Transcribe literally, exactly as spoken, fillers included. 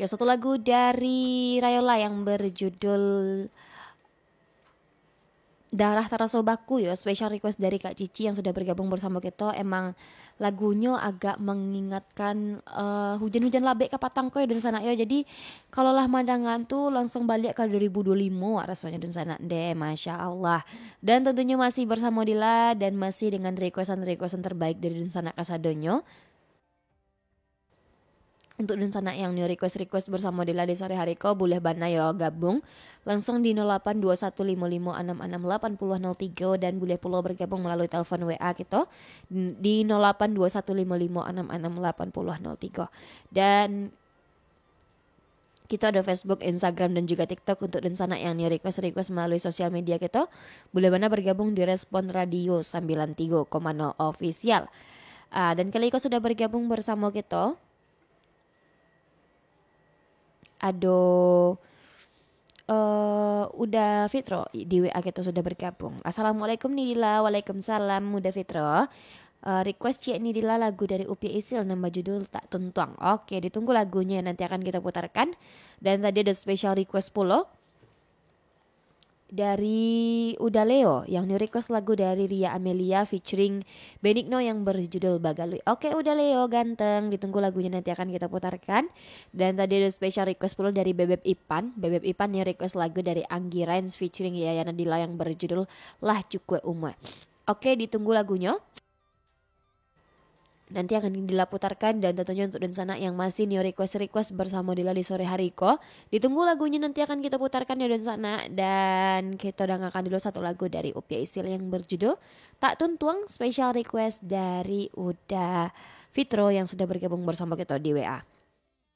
Ya, satu lagu dari Rayola yang berjudul Darah Tarasobaku ya, special request dari Kak Cici yang sudah bergabung bersama kita. Emang lagunya agak mengingatkan uh, hujan-hujan labek ke Patangkoy dan sana ya. Jadi kalau lah mandangan tuh langsung balik ke dua ribu dua puluh lima rasanya dan sana deh, Masya Allah. Dan tentunya masih bersama Dila dan masih dengan requestan-requestan terbaik dari Dunsana Kasadonyo. Untuk Dunsana yang new request-request bersama Dila di sore hari ko boleh bana ya gabung langsung di nol delapan dua satu lima lima enam enam delapan nol nol tiga dan boleh pula bergabung melalui telepon W A kita di nol delapan dua satu lima lima enam enam delapan nol tiga. Dan kita ada Facebook, Instagram dan juga TikTok untuk Dunsana yang new request-request melalui sosial media kita. Boleh bana bergabung di Respon Radio sembilan tiga koma nol official. Uh, dan kali ini sudah bergabung bersama kita. Aduh, uh, udah Fitro di W A kita sudah bergabung. Assalamualaikum Nidila, waalaikumsalam Muda Fitro. Uh, request Cik Nidila lagu dari Upi Isil nama judul Tak Tuntuang. Oke, ditunggu lagunya nanti akan kita putarkan. Dan tadi ada special request pula dari Uda Leo yang new request lagu dari Ria Amelia featuring Benigno yang berjudul Bagalui. Oke Uda Leo ganteng, ditunggu lagunya nanti akan kita putarkan. Dan tadi ada special request pula dari Bebeb Ipan. Bebeb Ipan yang request lagu dari Anggi Rains featuring Yayana Dila yang berjudul Lah Cukwe Umwe. Oke, ditunggu lagunya. Nanti akan Dila putarkan dan tentunya untuk Dunsana yang masih new request-request bersama Dila di sore hari ko. Ditunggu lagunya nanti akan kita putarkan ya Dunsana. Dan kita dengarkan dulu satu lagu dari Upia Isil yang berjudul Tak Tuntuang, special request dari Uda Fitro yang sudah bergabung bersama kita di W A.